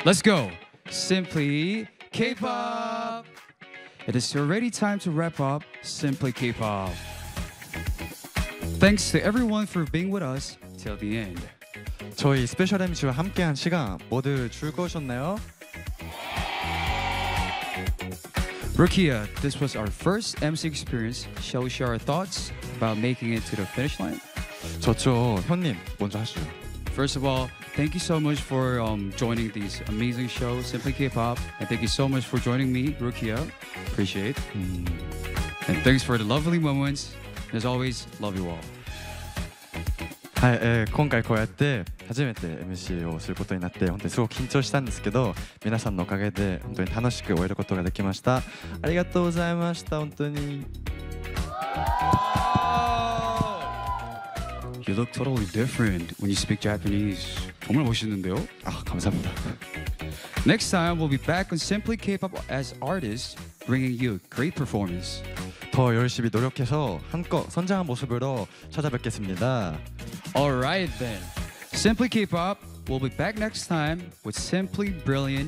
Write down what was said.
Let's go. Simply K-pop. It is already time to wrap up Simply K-pop. Thanks to everyone for being with us till the end. 저희 스페셜 MC와 함께한 시간 모두 즐거우셨나요? Rukia, this was our first MC experience. Shall we share our thoughts about making it to the finish line? 좋죠. 현님 먼저 하시죠. First of all, thank you so much for joining these amazing shows, Simply K-pop, and thank you so much for joining me, Rukia. Appreciate. And thanks for the lovely moments. As always, love you all. はい、今回こうやって初めて MC をすることになって本当にすごく緊張したんですけど、皆さんのおかげで本当に楽しく終えることができました。ありがとうございました。本当に。 You look totally different when you speak Japanese. 정말 멋있는데요? 아, 감사합니다. Next time, we'll be back on Simply K-pop as artists, bringing you great performance. 더 열심히 노력해서 한껏 선장한 모습으로 찾아뵙겠습니다. Alright then. Simply K-pop will be back next time with Simply Brilliant